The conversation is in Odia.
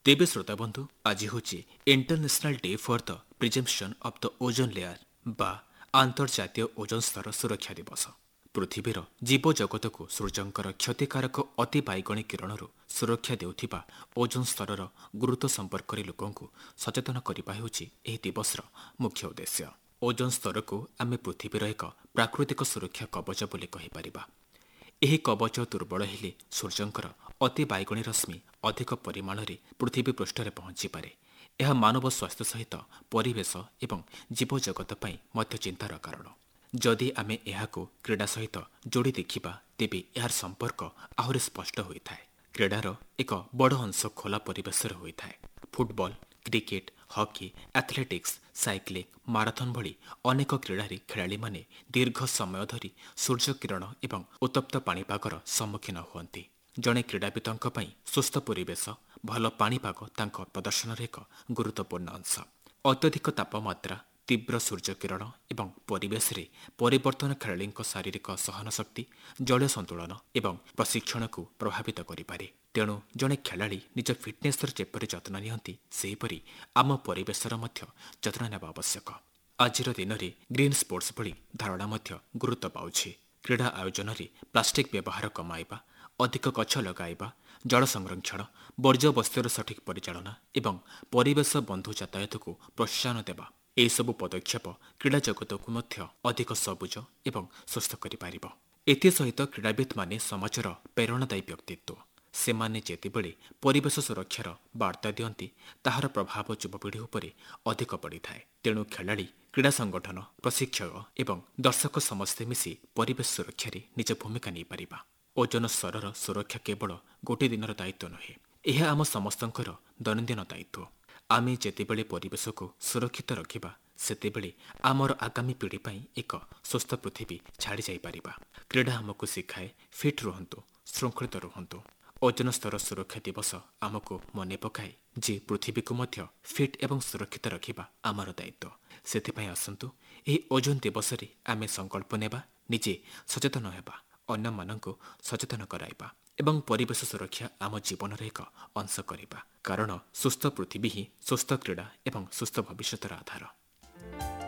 तेबे श्रोता बंधु आज हूँ international day for the presumption of the ozone layer बा आंतर्जातीय ओजोन स्तर सुरक्षा दिवस। पृथ्वीर जीवजगत को सूर्यंकर क्षतिकारक अति बाइगणी किरण सुरक्षा देउथिबा ओजोन स्तर गुरुत्व संपर्क में लोक सचेतन करने यह दिवस मुख्य उद्देश्य। ओजोन स्तर को आम पृथ्वीर एक प्राकृतिक सुरक्षा कवच बोली कहिपारिबा। ଏହି କବଚ ଦୁର୍ବଳ ହେଲେ ସୂର୍ଯ୍ୟଙ୍କର ଅତି ବାଇଗଣୀ ରଶ୍ମି ଅଧିକ ପରିମାଣରେ ପୃଥିବୀ ପୃଷ୍ଠରେ ପହଞ୍ଚିପାରେ। ଏହା ମାନବ ସ୍ୱାସ୍ଥ୍ୟ ସହିତ ପରିବେଶ ଏବଂ ଜୀବଜଗତ ପାଇଁ ମଧ୍ୟ ଚିନ୍ତାର କାରଣ। ଯଦି ଆମେ ଏହାକୁ କ୍ରୀଡ଼ା ସହିତ ଯୋଡ଼ି ଦେଖିବା ତେବେ ଏହାର ସମ୍ପର୍କ ଆହୁରି ସ୍ପଷ୍ଟ ହୋଇଥାଏ। କ୍ରୀଡ଼ାର ଏକ ବଡ଼ ଅଂଶ ଖୋଲା ପରିବେଶରେ ହୋଇଥାଏ। Football, cricket, hockey, athletics, cycling, marathon ଭଳି ଅନେକ କ୍ରୀଡ଼ାରେ ଖେଳାଳିମାନେ ଦୀର୍ଘ ସମୟ ଧରି ସୂର୍ଯ୍ୟ କିରଣ ଏବଂ ଉତ୍ତପ୍ତ ପାଣିପାଗର ସମ୍ମୁଖୀନ ହୁଅନ୍ତି। ଜଣେ କ୍ରୀଡ଼ାବିତଙ୍କ ପାଇଁ ସୁସ୍ଥ ପରିବେଶ, ଭଲ ପାଣିପାଗ ତାଙ୍କ ପ୍ରଦର୍ଶନର ଏକ ଗୁରୁତ୍ୱପୂର୍ଣ୍ଣ ଅଂଶ। ଅତ୍ୟଧିକ ତାପମାତ୍ରା, ତୀବ୍ର ସୂର୍ଯ୍ୟ କିରଣ ଏବଂ ପରିବେଶରେ ପରିବର୍ତ୍ତନ ଖେଳାଳିଙ୍କ ଶାରୀରିକ ସହନଶକ୍ତି, ଜଳୀୟ ସନ୍ତୁଳନ ଏବଂ ପ୍ରଶିକ୍ଷଣକୁ ପ୍ରଭାବିତ କରିପାରେ। ତେଣୁ ଜଣେ ଖେଳାଳି ନିଜ ଫିଟନେସ୍ର ଯେପରି ଯତ୍ନ ନିଅନ୍ତି ସେହିପରି ଆମ ପରିବେଶର ମଧ୍ୟ ଯତ୍ନ ନେବା ଆବଶ୍ୟକ। ଆଜିର ଦିନରେ ଗ୍ରୀନ୍ ସ୍ପୋର୍ଟସ୍ ଭଳି ଧାରଣା ମଧ୍ୟ ଗୁରୁତ୍ୱ ପାଉଛି। କ୍ରୀଡ଼ା ଆୟୋଜନରେ ପ୍ଲାଷ୍ଟିକ୍ ବ୍ୟବହାର କମାଇବା, ଅଧିକ ଗଛ ଲଗାଇବା, ଜଳ ସଂରକ୍ଷଣ, ବର୍ଜ୍ୟବସ୍ତୁର ସଠିକ୍ ପରିଚାଳନା ଏବଂ ପରିବେଶ ବନ୍ଧୁ ଯାତାୟାତକୁ ପ୍ରୋତ୍ସାହନ ଦେବା ଏହିସବୁ ପଦକ୍ଷେପ କ୍ରୀଡ଼ା ଜଗତକୁ ମଧ୍ୟ ଅଧିକ ସବୁଜ ଏବଂ ସୁସ୍ଥ କରିପାରିବ। ଏଥିସହିତ କ୍ରୀଡ଼ାବିତ୍ମାନେ ସମାଜର ପ୍ରେରଣାଦାୟୀ ବ୍ୟକ୍ତିତ୍ୱ। ସେମାନେ ଯେତେବେଳେ ପରିବେଶ ସୁରକ୍ଷାର ବାର୍ତ୍ତା ଦିଅନ୍ତି ତାହାର ପ୍ରଭାବ ଯୁବପିଢ଼ି ଉପରେ ଅଧିକ ପଡ଼ିଥାଏ। ତେଣୁ ଖେଳାଳି, କ୍ରୀଡ଼ା ସଂଗଠନ, ପ୍ରଶିକ୍ଷକ ଏବଂ ଦର୍ଶକ ସମସ୍ତେ ମିଶି ପରିବେଶ ସୁରକ୍ଷାରେ ନିଜ ଭୂମିକା ନେଇପାରିବା। ଓଜୋନ ସ୍ତରର ସୁରକ୍ଷା କେବଳ ଗୋଟିଏ ଦିନର ଦାୟିତ୍ୱ ନୁହେଁ, ଏହା ଆମ ସମସ୍ତଙ୍କର ଦୈନନ୍ଦିନ ଦାୟିତ୍ୱ। ଆମେ ଯେତେବେଳେ ପରିବେଶକୁ ସୁରକ୍ଷିତ ରଖିବା ସେତେବେଳେ ଆମର ଆଗାମୀ ପିଢ଼ି ପାଇଁ ଏକ ସୁସ୍ଥ ପୃଥିବୀ ଛାଡ଼ି ଯାଇପାରିବା। କ୍ରୀଡ଼ା ଆମକୁ ଶିଖାଏ ଫିଟ୍ ରୁହନ୍ତୁ, ଶୃଙ୍ଖଳିତ ରୁହନ୍ତୁ। ଓଜୋନ ସ୍ତର ସୁରକ୍ଷା ଦିବସ ଆମକୁ ମନେ ପକାଏ ଯେ ପୃଥିବୀକୁ ମଧ୍ୟ ଫିଟ୍ ଏବଂ ସୁରକ୍ଷିତ ରଖିବା ଆମର ଦାୟିତ୍ୱ। ସେଥିପାଇଁ ଆସନ୍ତୁ ଏହି ଓଜୋନ ଦିବସରେ ଆମେ ସଂକଳ୍ପ ନେବା, ନିଜେ ସଚେତନ ହେବା, ଅନ୍ୟମାନଙ୍କୁ ସଚେତନ କରାଇବା ଏବଂ ପରିବେଶ ସୁରକ୍ଷା ଆମ ଜୀବନର ଏକ ଅଂଶ କରିବା। କାରଣ ସୁସ୍ଥ ପୃଥିବୀ ହିଁ ସୁସ୍ଥ କ୍ରୀଡ଼ା ଏବଂ ସୁସ୍ଥ ଭବିଷ୍ୟତର ଆଧାର।